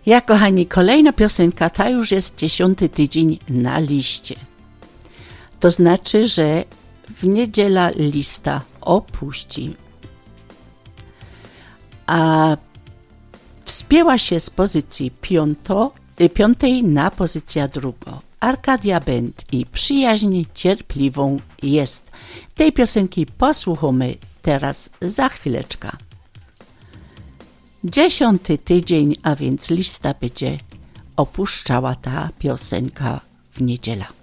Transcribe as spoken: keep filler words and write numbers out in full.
Ja, kochani, kolejna piosenka, ta już jest dziesiąty tydzień na liście. To znaczy, że w niedziela lista opuści. A wspięła się z pozycji piąto, piątej na pozycję drugą. Arcadia Band i Przyjaźń cierpliwą jest. Tej piosenki posłuchamy teraz za chwileczkę. Dziesiąty tydzień, a więc lista będzie opuszczała ta piosenka w niedzielę.